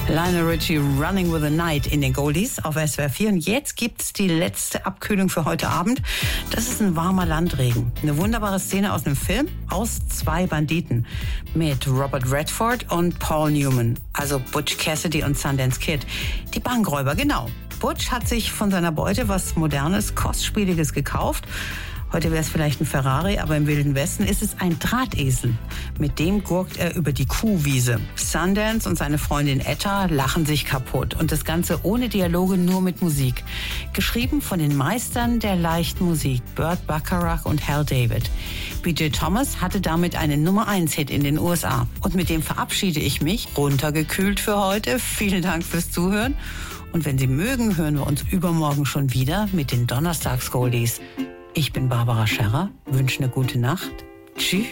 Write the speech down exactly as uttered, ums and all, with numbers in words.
Lionel Richie, Running with the Night in den Goldies auf S W R vier. Und jetzt gibt's die letzte Abkühlung für heute Abend. Das ist ein warmer Landregen. Eine wunderbare Szene aus einem Film, aus Zwei Banditen. Mit Robert Redford und Paul Newman. Also Butch Cassidy und Sundance Kid. Die Bankräuber, genau. Butch hat sich von seiner Beute was Modernes, Kostspieliges gekauft. Heute wäre es vielleicht ein Ferrari, aber im Wilden Westen ist es ein Drahtesel. Mit dem gurkt er über die Kuhwiese. Sundance und seine Freundin Etta lachen sich kaputt. Und das Ganze ohne Dialoge, nur mit Musik. Geschrieben von den Meistern der leichten Musik, Burt Bacharach und Hal David. B J Thomas hatte damit einen Nummer eins Hit in den U S A. Und mit dem verabschiede ich mich, runtergekühlt für heute. Vielen Dank fürs Zuhören. Und wenn Sie mögen, hören wir uns übermorgen schon wieder mit den Donnerstags-Goldies. Ich bin Barbara Scherrer, wünsche eine gute Nacht. Tschüss.